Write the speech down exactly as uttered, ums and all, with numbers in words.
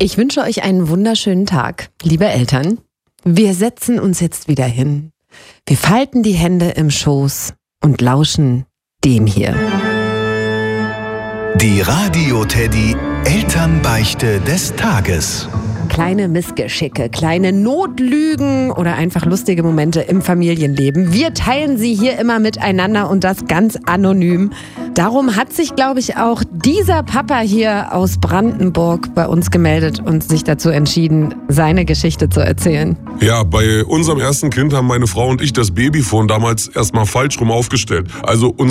Ich wünsche euch einen wunderschönen Tag, liebe Eltern. Wir setzen uns jetzt wieder hin. Wir falten die Hände im Schoß und lauschen dem hier. Die Radio-Teddy Elternbeichte des Tages. Kleine Missgeschicke, kleine Notlügen oder einfach lustige Momente im Familienleben. Wir teilen sie hier immer miteinander und das ganz anonym. Darum hat sich, glaube ich, auch dieser Papa hier aus Brandenburg bei uns gemeldet und sich dazu entschieden, seine Geschichte zu erzählen. Ja, bei unserem ersten Kind haben meine Frau und ich das Babyphone damals erstmal falsch rum aufgestellt. Also